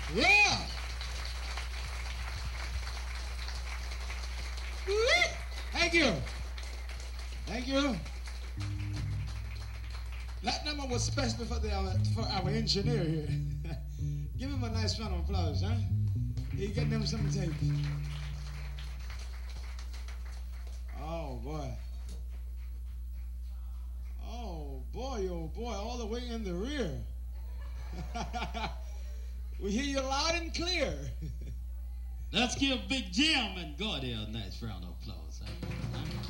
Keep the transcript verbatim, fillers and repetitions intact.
Yeah. Thank you. Thank you. That number was special for, the, uh, for our engineer here. Give him a nice round of applause, huh? He getting them some tape. Oh, boy. Oh, boy, oh, boy, all the way in the rear. We hear you loud and clear. Let's give Big Jim and Gordy a nice round of applause.